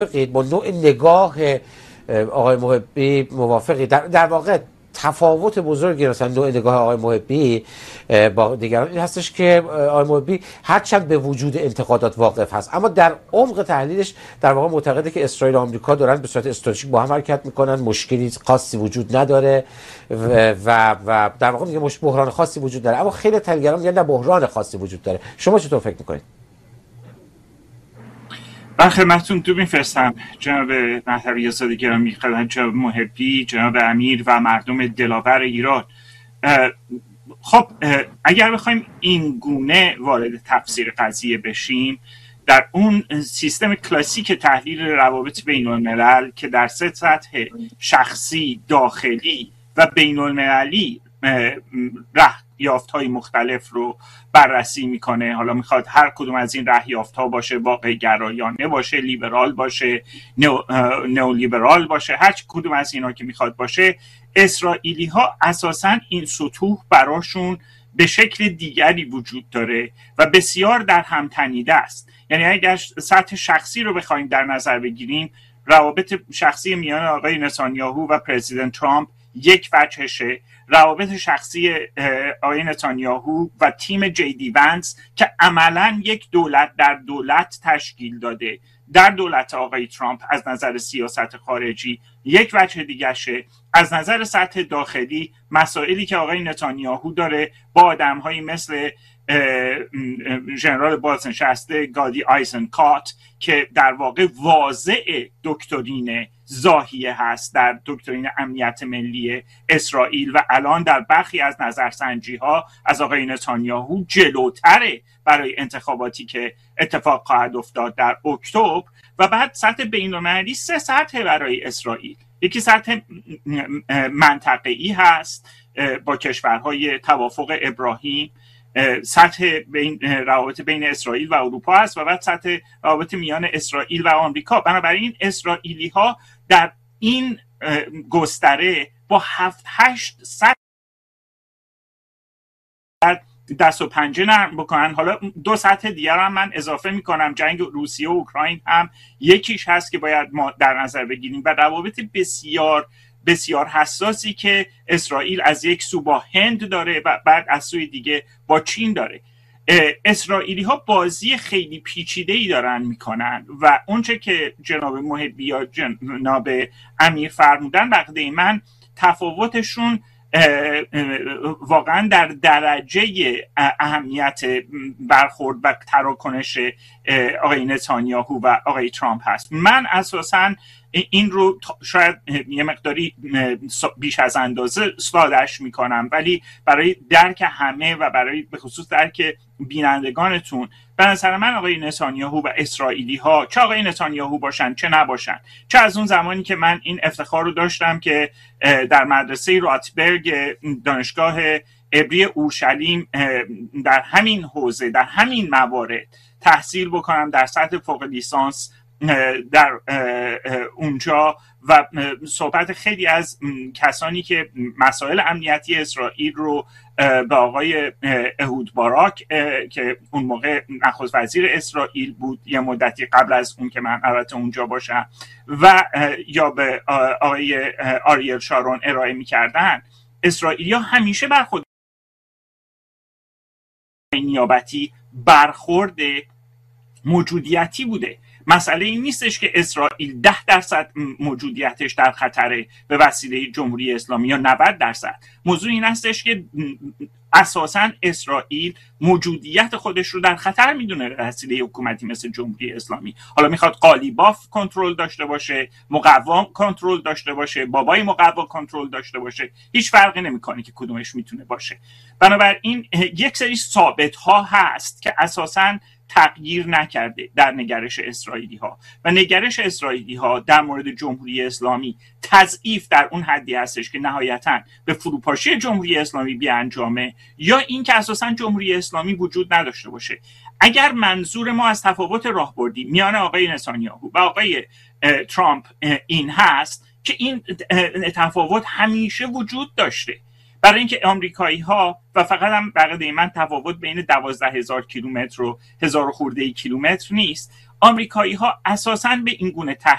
با نوع نگاه آقای محبی موافقی؟ در واقع تفاوت بزرگی مثلا نوع نگاه آقای محبی با دیگران این هستش که آقای محبی هرچند به وجود انتقادات واقف هست، اما در عمق تحلیلش در واقع معتقده که اسرائیل و آمریکا دارن به صورت استراتژیک با هم حرکت میکنن، مشکلی خاصی وجود نداره و در واقع میگه بحران خاصی وجود داره، اما خیلی تحلیلگران میگن نه، بحران خاصی وجود داره. شما چطور فکر میکنید؟ من خدمتتون تو میفرستم جناب مهدوی آزاد گرامی، خدمت جناب محبی، جناب امیر و مردم دلاور ایران. خب اگر بخوایم این گونه وارد تفسیر قضیه بشیم، در اون سیستم کلاسیک تحلیل روابط بین الملل که در سه سطح شخصی، داخلی و بین المللی رهیافت‌های مختلف رو بررسی میکنه، حالا میخواد هر کدوم از این رهیافت‌ها باشه، واقع گرایانه باشه، لیبرال باشه، نئولیبرال باشه، هر کدوم از اینا که میخواد باشه، اسرائیلی ها اساساً این سطوح براشون به شکل دیگری وجود داره و بسیار در هم تنیده است. یعنی اگر سطح شخصی رو بخوایم در نظر بگیریم، روابط شخصی میان آقای نتانیاهو و پرزیدنت ترامپ یک وجهشه، روابط شخصی آقای نتانیاهو و تیم جی دی ونس که عملاً یک دولت در دولت تشکیل داده در دولت آقای ترامپ از نظر سیاست خارجی یک وجه دیگه شه. از نظر سطح داخلی مسائلی که آقای نتانیاهو داره با آدم‌هایی مثل ژنرال بازنشسته گادی آیزنکات که در واقع واضع دکترین زاهیه هست در دکترین امنیت ملی اسرائیل و الان در برخی از نظرسنجی ها از آقای نتانیاهو جلوتره برای انتخاباتی که اتفاق خواهد افتاد در اکتبر. و بعد سطح بین‌المللی سه سطح برای اسرائیل. یکی سطح منطقه‌ای هست با کشورهای توافق ابراهیم، سطح روابط بین اسرائیل و اروپا هست و بعد سطح روابط میان اسرائیل و آمریکا. بنابراین اسرائیلی ها در این گستره با 7-8 سطح دست و پنجه نرم بکنن. حالا دو سطح دیگر هم من اضافه میکنم، جنگ روسیه و اوکراین هم یکیش هست که باید ما در نظر بگیریم و روابط بسیار بسیار حساسی که اسرائیل از یک سو با هند داره و بعد از سوی دیگه با چین داره. اسرائیلی ها بازی خیلی پیچیده‌ای دارن میکنن و اونچه که جناب محبی یا جناب امیر فرمودن بقیده من تفاوتشون واقعا در درجه اهمیت برخورد و تراکنش آقای نتانیاهو و آقای ترامپ هست. من اساساً این رو شاید یه مقداری بیش از اندازه ساده‌اش میکنم، ولی برای درک همه و برای به خصوص درک بینندگانتون، به نظر من آقای نتانیاهو و اسرائیلی ها، چه آقای نتانیاهو باشن چه نباشن، چه از اون زمانی که من این افتخار رو داشتم که در مدرسه راتبرگ دانشگاه عبری اورشلیم در همین حوزه در همین موارد تحصیل بکنم در سطح فوق لیسانس در اونجا و صحبت خیلی از کسانی که مسائل امنیتی اسرائیل رو به آقای اهود باراک که اون موقع نخست وزیر اسرائیل بود یه مدتی قبل از اون که من البته اونجا باشم و یا به آقای آریل شارون ارائه می‌کردن، اسرائیلیا همیشه برخورد نیابتی برخورد موجودیتی بوده. مسئله این نیستش که اسرائیل 10% موجودیتش در خطره به وسیله جمهوری اسلامی یا 90%. موضوع این هستش که اساساً اسرائیل موجودیت خودش رو در خطر میدونه به وسیله حکومتی مثل جمهوری اسلامی. حالا میخواد قالیباف کنترل داشته باشه، مقوم کنترل داشته باشه، بابای مقوا کنترل داشته باشه، هیچ فرقی نمیکنه که کدومش میتونه باشه. بنابراین یک سری ثابت ها هست که اساساً تغییر نکرده در نگرش اسرائیلی ها و نگرش اسرائیلی ها در مورد جمهوری اسلامی تضعیف در اون حدی هستش که نهایتاً به فروپاشی جمهوری اسلامی بیانجامه یا این که اساساً جمهوری اسلامی وجود نداشته باشه. اگر منظور ما از تفاوت راهبردی میان آقای نتانیاهو و آقای ترامپ این هست که این تفاوت همیشه وجود داشته، برای اینکه آمریکایی ها و فقط هم بقیه من تفاوت بین 12,000 کیلومتر و 1000 خورده کیلومتر نیست، آمریکایی ها اساساً به این گونه